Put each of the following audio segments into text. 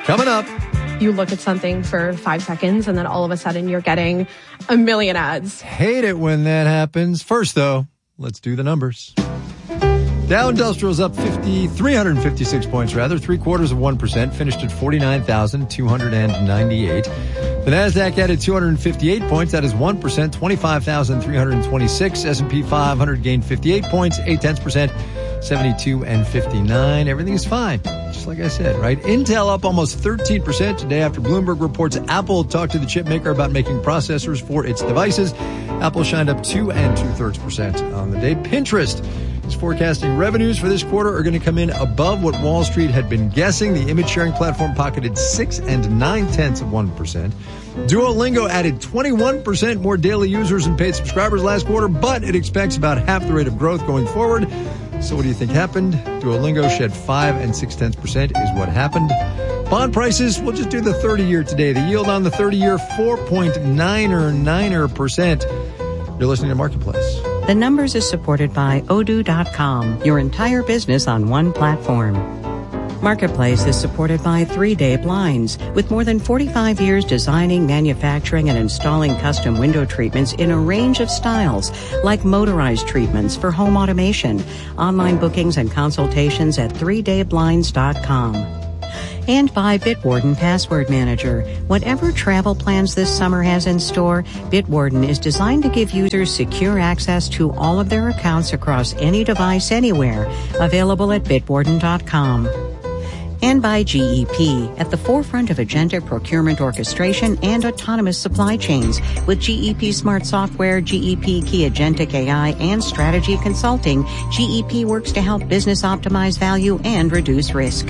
Coming up. You look at something for 5 seconds and then all of a sudden you're getting a million ads. Hate it when that happens. First, though, let's do the numbers. Dow Industrial's up 356 points, 0.75%, finished at 49,298. The Nasdaq added 258 points, that is 1%, 25,326. S&P 500 gained 58 points, 0.8%, 72 and 59. Everything is fine, just like I said, right? Intel up almost 13% today after Bloomberg reports Apple talked to the chip maker about making processors for its devices. Apple shined up 2 2/3% on the day. Pinterest is forecasting revenues for this quarter are going to come in above what Wall Street had been guessing. The image-sharing platform pocketed 6 9/10%. Duolingo added 21% more daily users and paid subscribers last quarter, but it expects about half the rate of growth going forward. So what do you think happened? Duolingo shed 5 6/10% is what happened. Bond prices, we'll just do the 30-year today. The yield on the 30-year, 4.99%. You're listening to Marketplace. The Numbers is supported by Odoo.com, your entire business on one platform. Marketplace is supported by 3 Day Blinds, with more than 45 years designing, manufacturing, and installing custom window treatments in a range of styles, like motorized treatments for home automation. Online bookings and consultations at 3dayblinds.com. And by Bitwarden Password Manager. Whatever travel plans this summer has in store, Bitwarden is designed to give users secure access to all of their accounts across any device anywhere. Available at Bitwarden.com. And by GEP, at the forefront of agentic procurement orchestration and autonomous supply chains. With GEP Smart Software, GEP Key Agentic AI, and Strategy Consulting, GEP works to help business optimize value and reduce risk.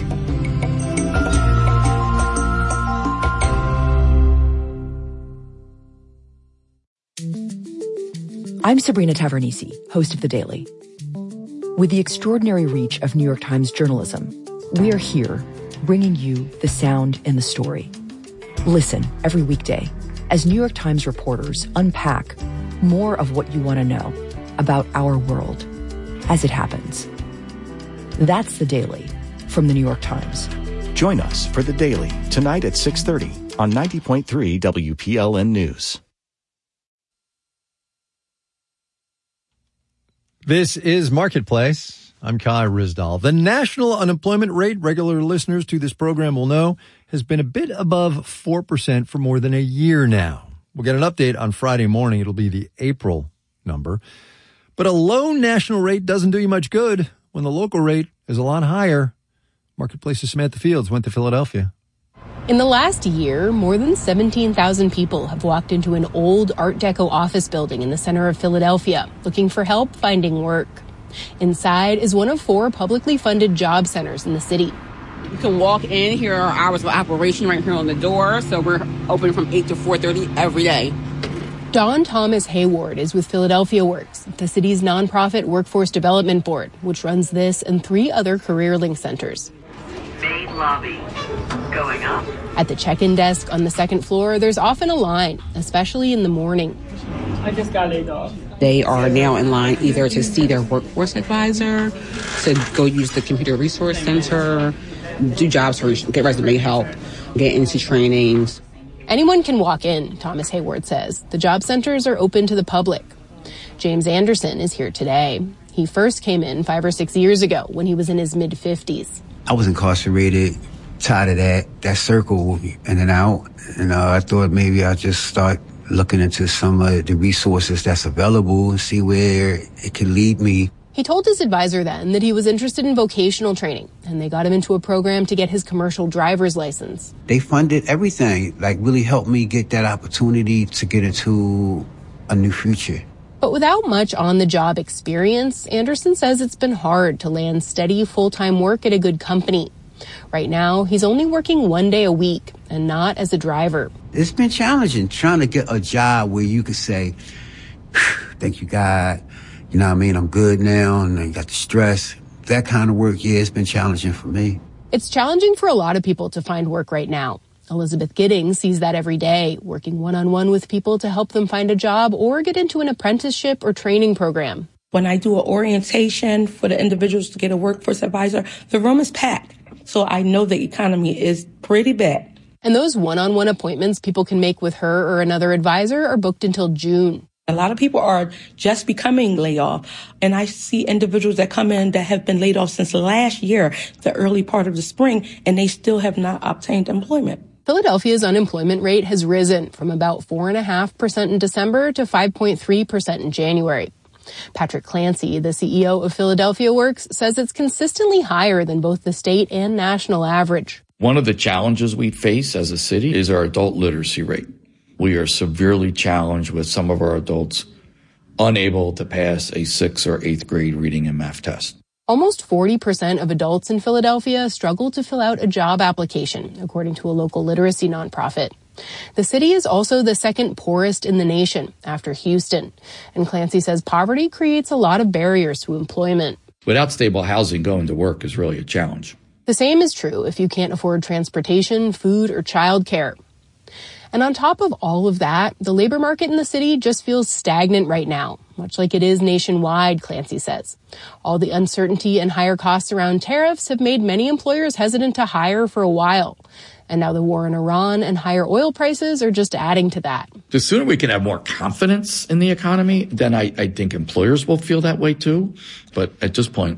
I'm Sabrina Tavernisi, host of The Daily. With the extraordinary reach of New York Times journalism, we are here bringing you the sound and the story. Listen every weekday as New York Times reporters unpack more of what you want to know about our world as it happens. That's The Daily from The New York Times. Join us for The Daily tonight at 6:30 on 90.3 WPLN News. This is Marketplace. I'm Kai Ryssdal. The national unemployment rate, regular listeners to this program will know, has been a bit above 4% for more than a year now. We'll get an update on Friday morning. It'll be the April number. But a low national rate doesn't do you much good when the local rate is a lot higher. Marketplace's Samantha Fields went to Philadelphia. In the last year, more than 17,000 people have walked into an old Art Deco office building in the center of Philadelphia looking for help finding work. Inside is one of 4 publicly funded job centers in the city. You can walk in. Here are hours of operation right here on the door. So we're open from 8 to 4:30 every day. Dawn Thomas Hayward is with Philadelphia Works, the city's nonprofit workforce development board, which runs this and 3 other career link centers. Main lobby. Going up. At the check-in desk on the 2nd floor, there's often a line, especially in the morning. I just got laid off. They are now in line either to see their workforce advisor, to go use the computer resource center, do job search, get resume help, get into trainings. Anyone can walk in, Thomas Hayward says. The job centers are open to the public. James Anderson is here today. He first came in 5 or 6 years ago when he was in his mid-50s. I was incarcerated, tired of that circle in and out. And I thought maybe I'd just start looking into some of the resources that's available and see where it could lead me. He told his advisor then that he was interested in vocational training, and they got him into a program to get his commercial driver's license. They funded everything, really helped me get that opportunity to get into a new future. But without much on-the-job experience, Anderson says it's been hard to land steady full-time work at a good company. Right now, he's only working 1 day a week, and not as a driver. It's been challenging trying to get a job where you could say, thank you, God. You know what I mean? I'm good now, and I got the stress. That kind of work, yeah, it's been challenging for me. It's challenging for a lot of people to find work right now. Elizabeth Giddings sees that every day, working one-on-one with people to help them find a job or get into an apprenticeship or training program. When I do an orientation for the individuals to get a workforce advisor, the room is packed. So I know the economy is pretty bad. And those one-on-one appointments people can make with her or another advisor are booked until June. A lot of people are just becoming laid off. And I see individuals that come in that have been laid off since last year, the early part of the spring, and they still have not obtained employment. Philadelphia's unemployment rate has risen from about 4.5% in December to 5.3% in January. Patrick Clancy, the CEO of Philadelphia Works, says it's consistently higher than both the state and national average. One of the challenges we face as a city is our adult literacy rate. We are severely challenged with some of our adults unable to pass a 6th or 8th grade reading and math test. Almost 40% of adults in Philadelphia struggle to fill out a job application, according to a local literacy nonprofit. The city is also the second poorest in the nation after Houston. And Clancy says poverty creates a lot of barriers to employment. Without stable housing, going to work is really a challenge. The same is true if you can't afford transportation, food, or childcare. And on top of all of that, the labor market in the city just feels stagnant right now, much like it is nationwide, Clancy says. All the uncertainty and higher costs around tariffs have made many employers hesitant to hire for a while. And now the war in Iran and higher oil prices are just adding to that. The sooner we can have more confidence in the economy, then I think employers will feel that way too. But at this point,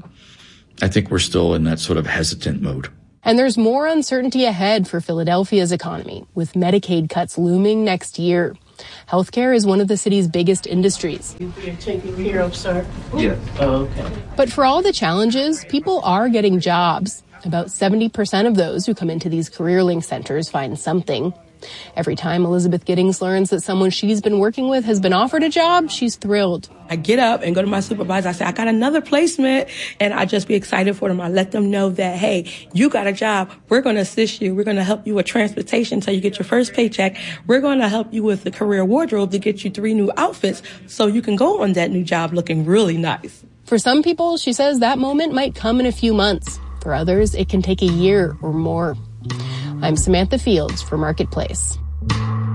I think we're still in that sort of hesitant mode. And there's more uncertainty ahead for Philadelphia's economy, with Medicaid cuts looming next year. Healthcare is one of the city's biggest industries. You're taking care of, sir? Yes. Oh, okay. But for all the challenges, people are getting jobs. About 70% of those who come into these career link centers find something. Every time Elizabeth Giddings learns that someone she's been working with has been offered a job, she's thrilled. I get up and go to my supervisor. I say, I got another placement. And I just be excited for them. I let them know that, hey, you got a job. We're going to assist you. We're going to help you with transportation until you get your first paycheck. We're going to help you with the career wardrobe to get you 3 new outfits so you can go on that new job looking really nice. For some people, she says that moment might come in a few months. For others, it can take a year or more. I'm Samantha Fields for Marketplace.